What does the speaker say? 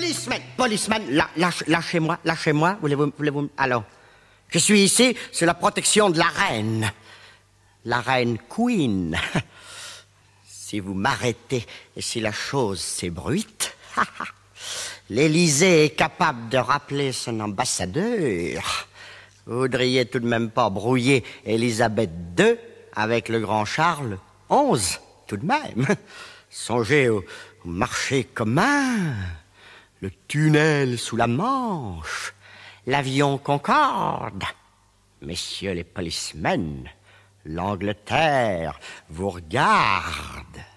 Policeman, lâchez-moi, voulez-vous... Alors, je suis ici sous la protection de la reine Queen. Si vous m'arrêtez et si la chose s'ébruite, l'Élysée est capable de rappeler son ambassadeur. Vous voudriez tout de même pas brouiller Élisabeth II avec le grand Charles XI, tout de même. Songez au marché commun, le tunnel sous la Manche, l'avion Concorde. Messieurs les policemen, l'Angleterre vous regarde.